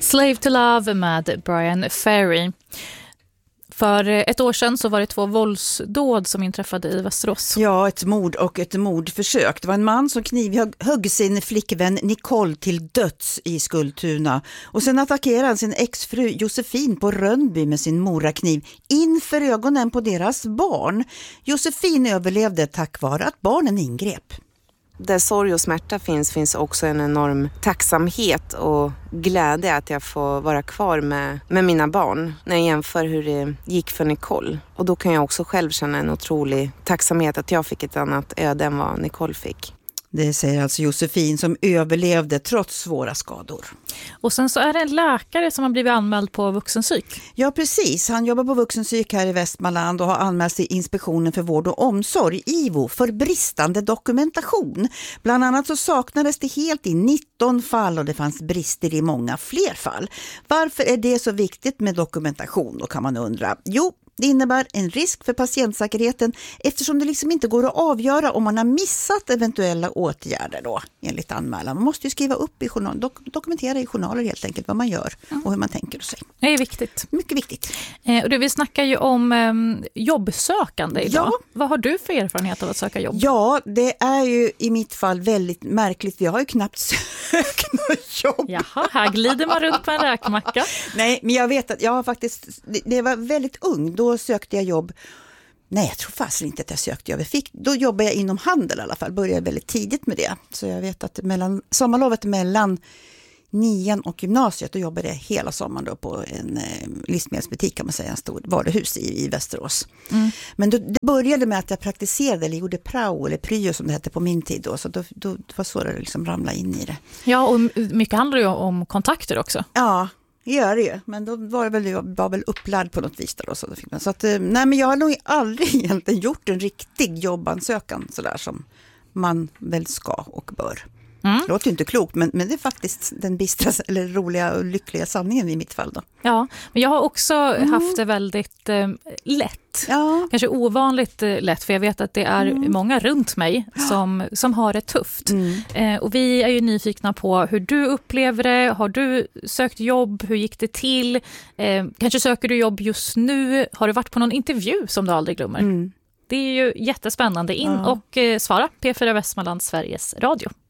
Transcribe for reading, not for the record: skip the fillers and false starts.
Slave to Love med Bryan Ferry. För ett år sedan så var det 2 våldsdåd som inträffade i Västerås. Ja, ett mord och ett mordförsök. Det var en man som knivhögg sin flickvän Nicole till döds i Skultuna. Och sen attackerade han sin exfru Josefin på Rönnby med sin morakniv inför ögonen på deras barn. Josefin överlevde tack vare att barnen ingrep. Där sorg och smärta finns också en enorm tacksamhet och glädje att jag får vara kvar med mina barn när jag jämför hur det gick för Nicole. Och då kan jag också själv känna en otrolig tacksamhet att jag fick ett annat öde än vad Nicole fick. Det säger alltså Josefin som överlevde trots svåra skador. Och sen så är det en läkare som har blivit anmäld på vuxenpsyk. Ja, precis. Han jobbar på vuxenpsyk här i Västmanland och har anmält sig Inspektionen för vård och omsorg, IVO, för bristande dokumentation. Bland annat så saknades det helt i 19 fall och det fanns brister i många fler fall. Varför är det så viktigt med dokumentation, då kan man undra. Jo, det innebär en risk för patientsäkerheten eftersom det liksom inte går att avgöra om man har missat eventuella åtgärder då, enligt anmälan. Man måste ju skriva upp i dokumentera i journaler helt enkelt vad man gör och hur man tänker sig. Det är viktigt. Mycket viktigt. Och vi snackar ju om jobbsökande idag. Ja. Vad har du för erfarenhet av att söka jobb? Ja, det är ju i mitt fall väldigt märkligt. Vi har ju knappt sökt något jobb. Jaha, här glider man runt på en räkmacka. Nej, men jag vet att jag har faktiskt, det var väldigt ung, då sökte jag jobb. Nej, jag tror fast inte att jag sökte jobb. Då jobbade jag inom handel i alla fall, började väldigt tidigt med det. Så jag vet att sommarlovet mellan 9 och gymnasiet, då jobbade jag hela sommaren då på en livsmedelsbutik kan man säga, en stor varuhus i Västerås. Mm. Men det började med att jag praktiserade eller gjorde prao eller pryo som det hette på min tid då, så då var så det liksom ramla in i det. Ja, och mycket handlar ju om kontakter också. Ja, gör det ju. Men då var väl upplärd på något vis där då, så fick man. Så att, nej, men jag har nog aldrig egentligen gjort en riktig jobbansökan sådär som man väl ska och bör. Mm. Det låter ju inte klokt, men det är faktiskt den bistra eller roliga och lyckliga sanningen i mitt fall då. Ja, men jag har också haft det väldigt lätt. Ja. Kanske ovanligt lätt, för jag vet att det är många runt mig som har det tufft. Och vi är ju nyfikna på hur du upplever det. Har du sökt jobb? Hur gick det till? Kanske söker du jobb just nu? Har du varit på någon intervju som du aldrig glömmer? Det är ju jättespännande. In och svara P4 Västmanland, Sveriges Radio.